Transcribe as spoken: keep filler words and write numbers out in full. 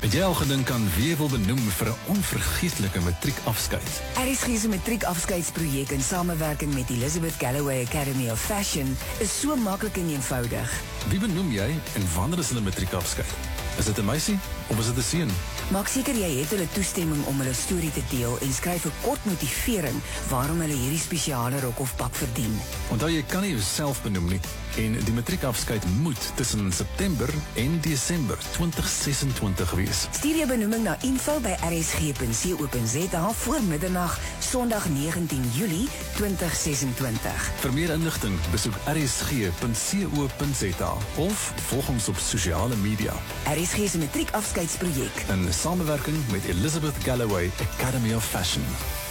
Het jy al gedink aan wie jy wil benoem vir 'n onvergeetlike matriekafskeid? R S G se matriekafskeidsprojek in samewerking met Elizabeth Galloway Academy of Fashion is so maklik en eenvoudig. Wie benoem jy en wanneer is hulle matriekafskeid? Is dit 'n meisie of is dit 'n seun? Maak seker jy het hulle toestemming om hulle storie te deel en skryf 'n kort motivering waarom hulle hierdie spesiale rok of pak verdien. Onthou jy kan nie jouself benoem nie en die matriekafskeid moet tussen September en Desember twintig sesentwintig wees. Stuur jou benoeming na info by r s g punt co punt z a voor middernag, Sondag negentien Julie twintig sesentwintig. Vir meer inligting besoek r s g punt co punt z a of volg ons op sosiale media. R S G se matriekafskeidsprojek In samewerking met Elizabeth Galloway Academy of Fashion.